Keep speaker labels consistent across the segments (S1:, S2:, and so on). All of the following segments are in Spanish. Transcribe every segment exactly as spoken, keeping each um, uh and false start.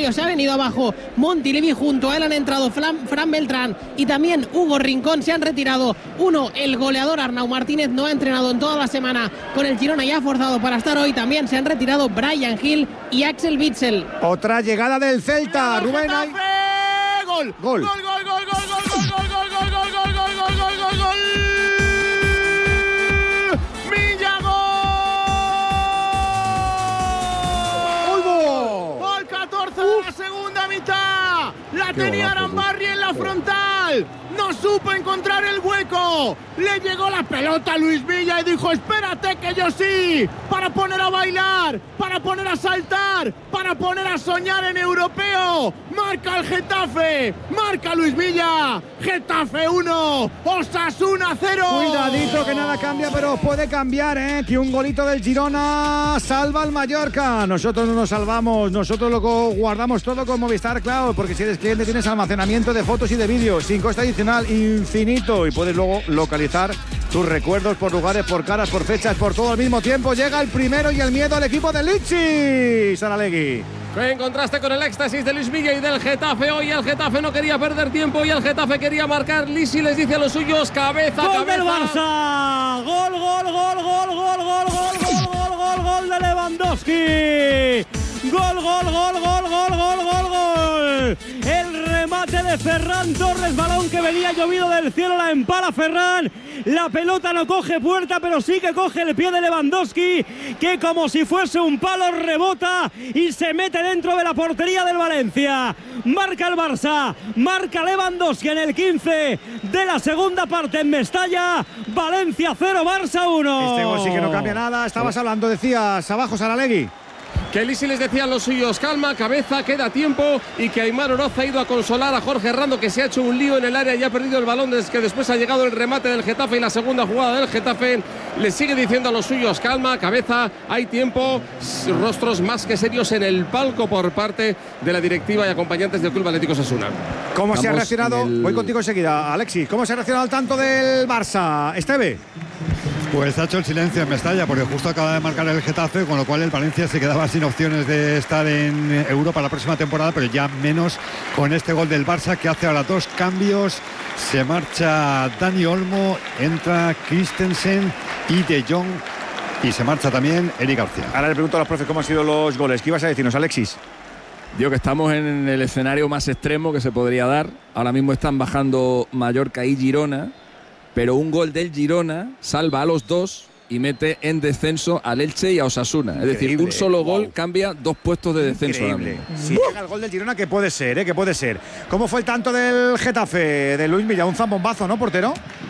S1: medio se ha venido abajo Montilivi, junto a él han entrado Fran, Fran Beltrán y también Hugo Rincón. Se han retirado uno, el goleador Arnau Martínez, no ha entrenado en toda la semana con el Girona y ha forzado para estar hoy. También se han retirado Brian Hill y Axel Witsel.
S2: Otra llegada del Celta, Rubén. Hay...
S3: Gol.
S2: Gol.
S3: Gol, gol, gol, gol, gol, gol, gol, gol, gol, gol, gol, gol, gol, gol, gol, gol. Milla, gol. Gol catorce de la segunda mitad. La tenía Arambarri en la frontal. No supo encontrar el hueco. Le llegó la pelota a Luis Milla y dijo: espérate que yo sí. Para poner a bailar, para poner a saltar, para poner a soñar en europeo. Marca el Getafe, marca Luis Milla. Getafe uno, Osasuna cero.
S2: Cuidadito que nada cambia, pero puede cambiar, ¿eh? Que un golito del Girona salva al Mallorca. Nosotros no nos salvamos, nosotros lo guardamos todo con Movistar Cloud, porque si eres cliente tienes almacenamiento de fotos y de vídeos sin coste adicional infinito y puedes luego localizar tus recuerdos por lugares, por caras, por fechas, por todo al mismo tiempo. Llega el primero y el miedo al equipo de Lichi, Saralegui.
S4: En contraste con el éxtasis de Luis Milla y del Getafe, hoy el Getafe no quería perder tiempo y el Getafe quería marcar. Lisi les dice a los suyos: cabeza,
S5: gol
S4: cabeza.
S5: Del Barça. Gol, gol, gol, gol, gol, gol, gol, gol, gol, gol, gol de Lewandowski. Gol, gol, gol, gol, gol, gol, gol, gol. El remate de Ferran Torres, balón que venía llovido del cielo, la empala Ferran. La pelota no coge puerta, pero sí que coge el pie de Lewandowski, que como si fuese un palo rebota y se mete dentro de la portería del Valencia. Marca el Barça, marca Lewandowski en el quince de la segunda parte en Mestalla. Valencia cero, Barça uno.
S2: Este gol sí que no cambia nada. Estabas hablando, decías abajo, Saralegui.
S4: Que Lisi les decía a los suyos: calma, cabeza, queda tiempo, y que Aimar Oroz ha ido a consolar a Jorge Herrando, que se ha hecho un lío en el área y ha perdido el balón desde que después ha llegado el remate del Getafe y la segunda jugada del Getafe. Le sigue diciendo a los suyos: calma, cabeza, hay tiempo. Rostros más que serios en el palco por parte de la directiva y acompañantes del Club Atlético Osasuna.
S2: ¿Cómo
S4: Estamos
S2: se ha reaccionado?
S4: el...
S2: Voy contigo enseguida, Alexis. ¿Cómo se ha reaccionado al tanto del Barça? Esteve.
S6: Pues ha hecho el silencio en Mestalla, porque justo acaba de marcar el Getafe, con lo cual el Valencia se quedaba sin opciones de estar en Europa la próxima temporada, pero ya menos con este gol del Barça, que hace ahora dos cambios. Se marcha Dani Olmo, entra Christensen y De Jong, y se marcha también Eric García.
S2: Ahora le pregunto a los profes cómo han sido los goles. ¿Qué ibas a decirnos, Alexis?
S7: Digo que estamos en el escenario más extremo que se podría dar. Ahora mismo están bajando Mallorca y Girona, pero un gol del Girona salva a los dos y mete en descenso al Elche y a Osasuna. Increíble. Es decir, un solo gol wow. cambia dos puestos de descenso.
S2: Increíble. Si llega el gol del Girona, que puede ser, ¿eh? que puede ser. ¿Cómo fue el tanto del Getafe, de Luis Milla? Un zambombazo, ¿no, portero?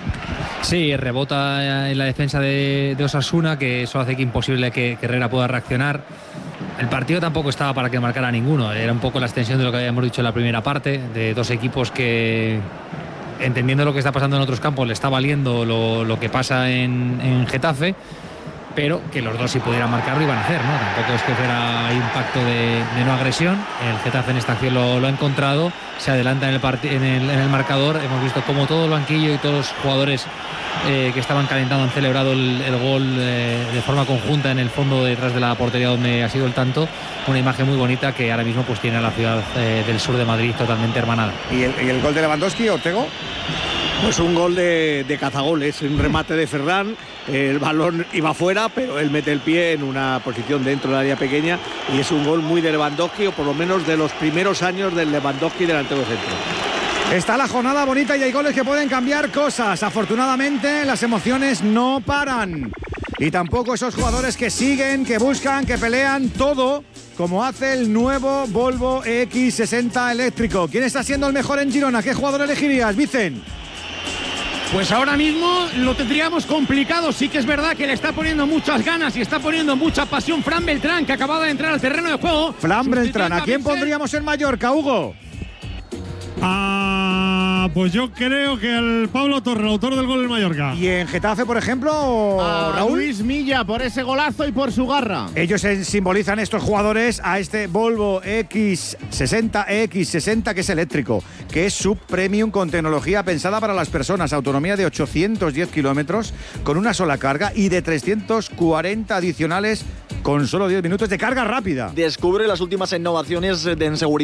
S8: Sí, rebota en la defensa de, de Osasuna, que eso hace que imposible que, que Herrera pueda reaccionar. El partido tampoco estaba para que marcara ninguno. Era un poco la extensión de lo que habíamos dicho en la primera parte, de dos equipos que, entendiendo lo que está pasando en otros campos, le está valiendo lo, lo que pasa en, en Getafe, pero que los dos, si pudieran marcarlo, iban a hacer, ¿no? Tampoco es que fuera un pacto de, de no agresión. El Getafe en esta acción lo, lo ha encontrado, se adelanta en el, en, el, en el marcador. Hemos visto como todo el banquillo y todos los jugadores eh, que estaban calentando han celebrado el, el gol eh, de forma conjunta en el fondo detrás de la portería donde ha sido el tanto. Una imagen muy bonita que ahora mismo pues tiene a la ciudad eh, del sur de Madrid totalmente hermanada.
S2: ¿Y el, y el gol de Lewandowski, Ortego?
S3: Pues un gol de, de cazagoles, un remate de Ferran. El balón iba fuera, pero él mete el pie en una posición dentro del área pequeña y es un gol muy de Lewandowski, o por lo menos de los primeros años del Lewandowski delantero centro.
S2: Está la jornada bonita y hay goles que pueden cambiar cosas. Afortunadamente las emociones no paran. Y tampoco esos jugadores que siguen, que buscan, que pelean, todo como hace el nuevo Volvo equis sesenta eléctrico. ¿Quién está siendo el mejor en Girona? ¿Qué jugador elegirías, Vicen?
S9: Pues ahora mismo lo tendríamos complicado. Sí que es verdad que le está poniendo muchas ganas y está poniendo mucha pasión Fran Beltrán, que acaba de entrar al terreno de juego.
S2: Fran Beltrán, ¿a quién pondríamos en Mallorca, Hugo?
S10: Ah, pues yo creo que el Pablo Torre, el autor del gol del Mallorca.
S2: ¿Y en Getafe, por ejemplo,
S3: a
S2: Raúl?
S3: Luis Milla, por ese golazo y por su garra.
S2: Ellos simbolizan, estos jugadores, a este Volvo equis sesenta, equis sesenta, que es eléctrico, que es sub-premium con tecnología pensada para las personas, autonomía de ochocientos diez kilómetros con una sola carga y de trescientos cuarenta adicionales con solo diez minutos de carga rápida.
S11: Descubre las últimas innovaciones de en seguridad